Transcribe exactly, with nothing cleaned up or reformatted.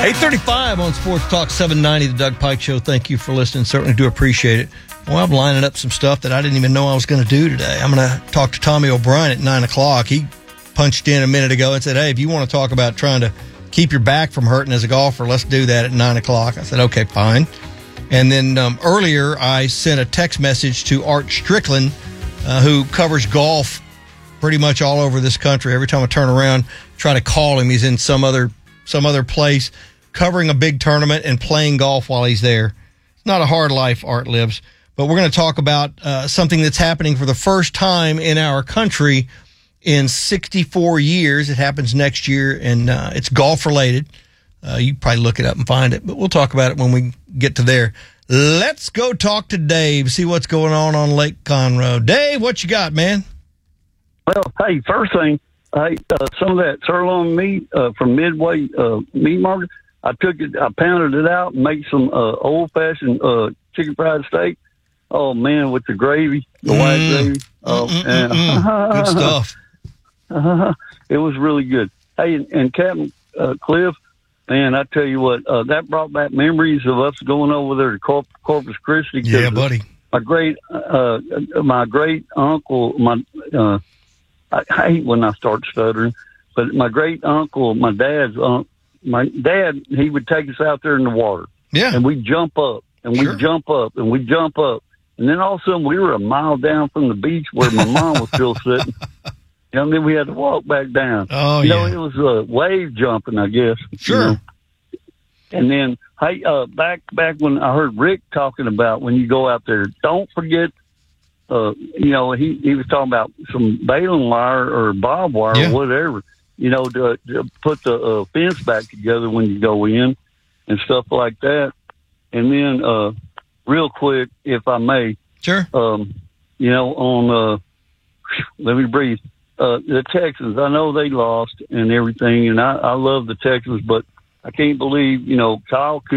eight thirty-five on Sports Talk seven ninety, the Doug Pike Show. Thank you for listening. Certainly do appreciate it. Well, I'm lining up some stuff that I didn't even know I was going to do today. I'm going to talk to Tommy O'Brien at nine o'clock. He punched in a minute ago and said, hey, if you want to talk about trying to keep your back from hurting as a golfer, let's do that at nine o'clock. I said, okay, fine. And then um, earlier, I sent a text message to Art Strickland, uh, who covers golf pretty much all over this country. Every time I turn around, try to call him, he's in some other some other place covering a big tournament and playing golf while he's there. It's not a hard life Art lives. But we're going to talk about uh, something that's happening for the first time in our country in sixty-four years. It happens next year, and uh, it's golf-related. Uh, you probably look it up and find it, but we'll talk about it when we get to there. Let's go talk to Dave, see what's going on on Lake Conroe. Dave, what you got, man? Well, hey, first thing, hey, uh, some of that sirloin meat uh, from Midway uh, Meat Market, I took it, I pounded it out and made some uh, old-fashioned uh, chicken fried steak. Oh, man, with the gravy, the mm. white gravy. Oh, and, good stuff. Uh, it was really good. Hey, and, and Captain uh, Cliff, man, I tell you what, uh, that brought back memories of us going over there to Corp- Corpus Christi. Yeah, buddy. My great, uh, my great uncle, my, uh, I, I hate when I start stuttering, but my great uncle, my dad's, uh, my dad, he would take us out there in the water. Yeah. And we'd jump up, and we'd Sure. jump up, and we'd jump up. And then all of a sudden, we were a mile down from the beach where my mom was still sitting. And then we had to walk back down. Oh, you yeah. know, it was uh, wave jumping, I guess. Sure. You know? And then, hey, uh, back back when I heard Rick talking about when you go out there, don't forget, uh, you know, he, he was talking about some baling wire or barbed wire Yeah. or whatever, you know, to, to put the uh, fence back together when you go in and stuff like that. And then, uh, real quick, if I may, Sure. um, you know, on, uh, let me breathe. Uh, the Texans, I know they lost and everything, and I, I love the Texans, but I can't believe, you know, Kyle